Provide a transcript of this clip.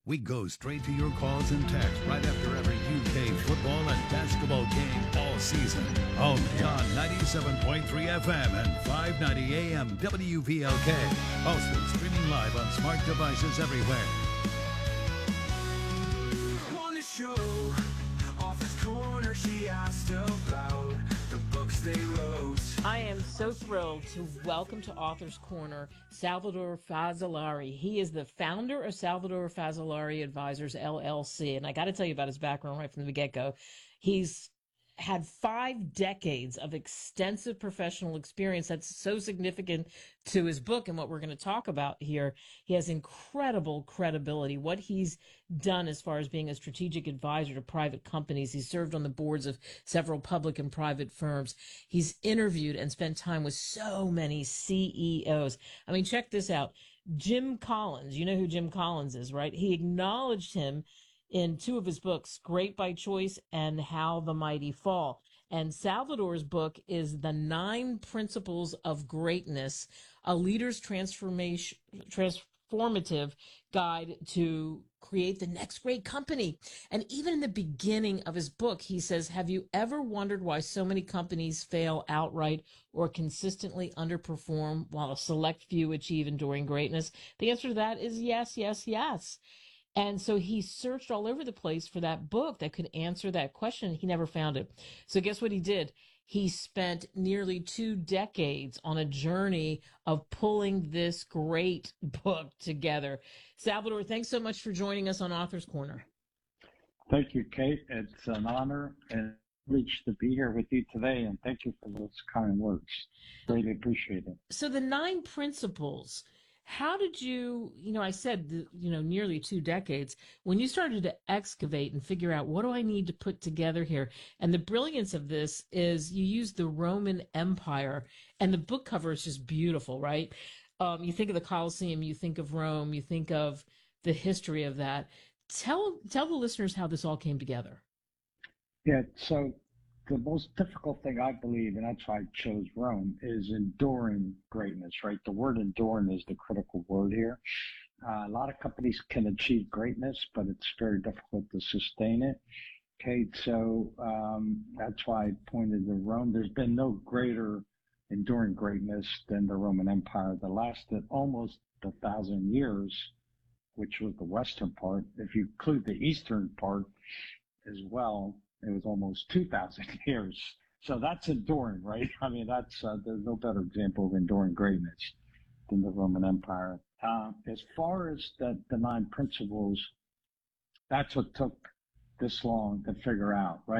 We go straight to your calls and texts right after every UK football and basketball game all season. Only on 97.3 FM and 590 AM WVLK. Also streaming live on smart devices everywhere. On the show, Office Corner, she asked about the books they wrote. I am so thrilled to welcome to Author's Corner Salvador Fazzolari. He is the founder of Salvador Fazzolari Advisors, LLC. And I got to tell you about his background right from the get-go. He's had 5 decades of extensive professional experience. That's so significant to his book and what we're going to talk about here. He has incredible credibility. What he's done as far as being a strategic advisor to private companies. He's served on the boards of several public and private firms. He's interviewed and spent time with so many CEOs. I mean, check this out. Jim Collins, you know who Jim Collins is, right? He acknowledged him in 2 of his books, Great by Choice and How the Mighty Fall. And Salvador's book is The 9 Principles of Greatness, a leader's transformative guide to create the next great company. And even in the beginning of his book, he says, have you ever wondered why so many companies fail outright or consistently underperform while a select few achieve enduring greatness? The answer to that is yes, yes, yes. And so he searched all over the place for that book that could answer that question. He never found it. So guess what he did? He spent nearly 2 decades on a journey of pulling this great book together. Salvador, thanks so much for joining us on Author's Corner. Thank you, Kate. It's an honor and privilege to be here with you today, and thank you for those kind words. Greatly appreciate it. So the 9 principles, how did you, I said, nearly 2 decades, when you started to excavate and figure out what do I need to put together here? And the brilliance of this is you use the Roman Empire, and the book cover is just beautiful, right? You think of the Colosseum, you think of Rome, you think of the history of that. Tell the listeners how this all came together. Yeah, so the most difficult thing I believe, and that's why I chose Rome, is enduring greatness, right? The word enduring is the critical word here. A lot of companies can achieve greatness, but it's very difficult to sustain it. Okay, so that's why I pointed to Rome. There's been no greater enduring greatness than the Roman Empire that lasted almost 1,000 years, which was the western part. If you include the eastern part as well, it was almost 2,000 years. So that's enduring, right? I mean, that's there's no better example of enduring greatness than the Roman Empire. As far as the 9 principles, that's what took this long to figure out, right?